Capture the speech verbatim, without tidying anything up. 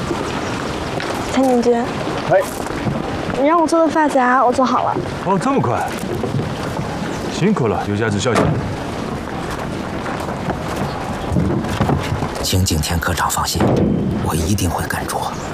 陈景军， 哎， 你让我做的发夹我做好了。 哦，这么快，辛苦了，有家子小姐。 请景天科长放心，我一定会跟住。